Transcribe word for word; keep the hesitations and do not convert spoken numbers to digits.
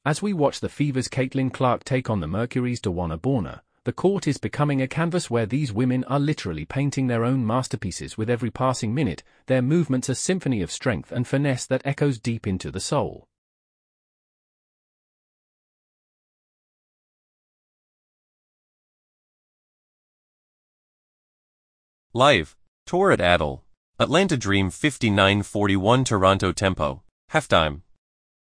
As we watch the Fever's Caitlin Clark take on the Mercury's Dawana Borna, the court is becoming a canvas where these women are literally painting their own masterpieces with every passing minute, their movements a symphony of strength and finesse that echoes deep into the soul. Live. Tour at Adel. Atlanta Dream fifty-nine forty-one Toronto Tempo. Halftime.